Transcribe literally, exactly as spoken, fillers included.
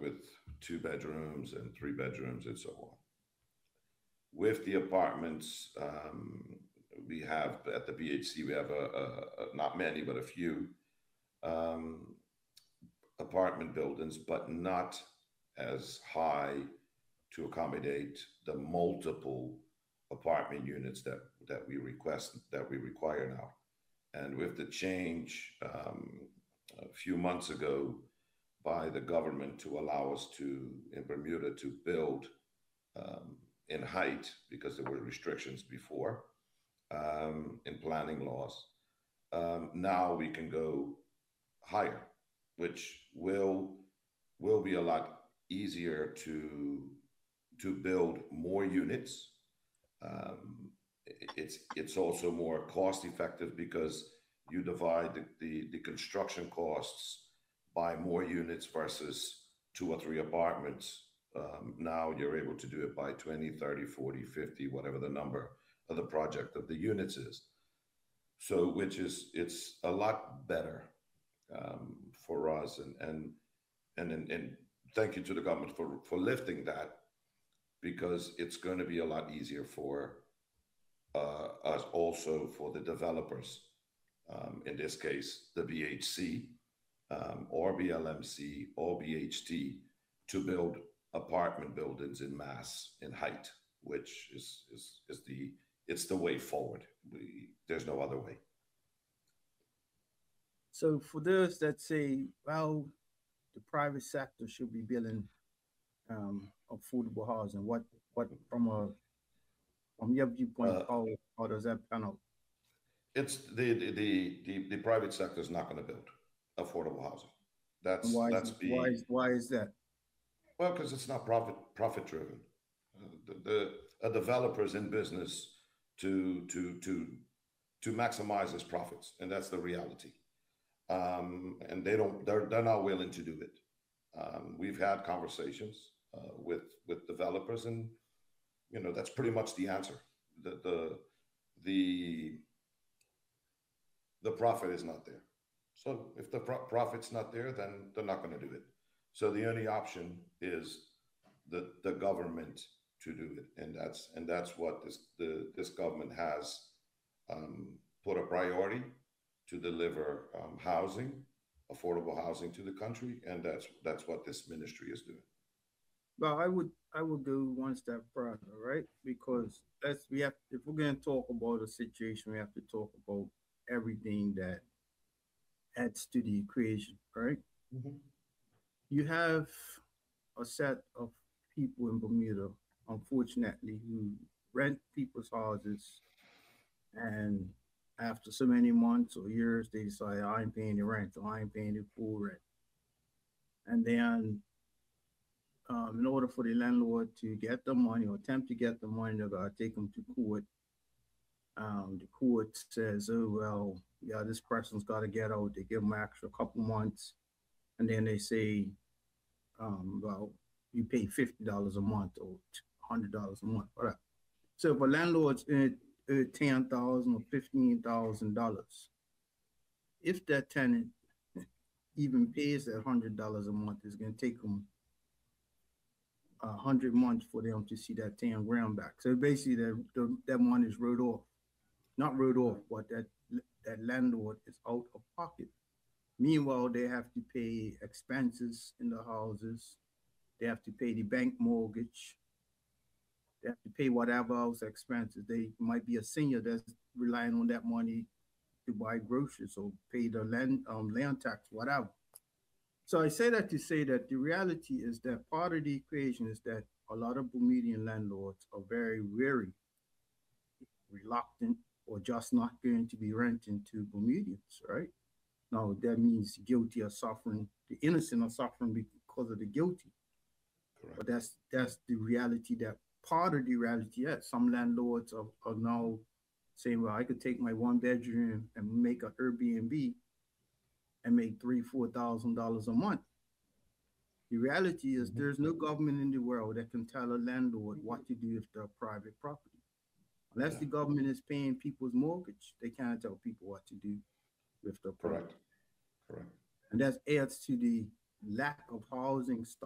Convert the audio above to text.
with two bedrooms and three bedrooms and so on. With the apartments, um, we have at the B H C, we have a, a, a not many, but a few um, apartment buildings, but not as high to accommodate the multiple apartment units that that we request that we require now. And with the change um, a few months ago by the government to allow us to in Bermuda to build um, in height because there were restrictions before um, in planning laws. Um, now we can go higher, which will will be a lot easier to to build more units. Um, it's it's also more cost effective because you divide the, the, the construction costs by more units versus two or three apartments. Um, now you're able to do it by twenty, thirty, forty, fifty, whatever the number of the project of the units is. So, which is, it's a lot better um, for us. And, and, and, and, and thank you to the government for, for lifting that because it's going to be a lot easier for uh, us also for the developers, um, in this case, the B H C um, or B L M C or B H T to build apartment buildings in mass in height, which is, is, is the, it's the way forward. We, there's no other way. So for those that say, well, the private sector should be building um, affordable housing, what, what from a from your viewpoint, Uh, how, how does that pan out? it's the, the, the, the, the private sector is not going to build affordable housing. And That's, why is that's why be, is why is that? well, because it's not profit, profit driven. Uh, the, the, a developer's in business to, to, to, to maximize his profits. And that's the reality. Um, and they don't, they're, they're not willing to do it. Um, we've had conversations uh, with, with developers and, you know, that's pretty much the answer. The, the, the, the profit is not there. So if the pro- profit's not there, then they're not going to do it. So the only option is the, the government to do it. And that's, and that's what this, the, this government has um, put a priority to deliver um, housing, affordable housing to the country, and that's that's what this ministry is doing. Well, I would I would go one step further, right? Because that's we have if we're going to talk about a situation, we have to talk about everything that adds to the equation, right? Mm-hmm. You have a set of people in Bermuda, unfortunately, who rent people's houses, and after so many months or years, they decide I ain't paying the rent, or I ain't paying the full rent, and then um, in order for the landlord to get the money or attempt to get the money, they're gonna take them to court. Um, the court says, "Oh well, yeah, this person's got to get out." They give them extra couple months, and then they say, um, "Well, you pay fifty dollars a month or hundred dollars a month, whatever." So if a landlord's in uh, ten thousand or fifteen thousand dollars, if that tenant even pays that hundred dollars a month, it's going to take them a hundred months for them to see that ten grand back. So basically, that that money is wrote off, not wrote off, but that that landlord is out of pocket. Meanwhile, they have to pay expenses in the houses. They have to pay the bank mortgage. They have to pay whatever else expenses. They might be a senior that's relying on that money to buy groceries or pay the land um, land tax, whatever. So I say that to say that the reality is that part of the equation is that a lot of Bermudian landlords are very wary, reluctant, or just not going to be renting to Bermudians, right? Now that means guilty are suffering, the innocent are suffering because of the guilty. Correct. But that's that's the reality that part of the reality. Yes, some landlords are, are now saying, well, I could take my one bedroom and make an Airbnb and make three, four thousand dollars a month. The reality is Mm-hmm. there's no government in the world that can tell a landlord what to do with their private property. Unless Yeah. the government is paying people's mortgage, they can't tell people what to do with their property. Correct. Correct. And that adds to the lack of housing stock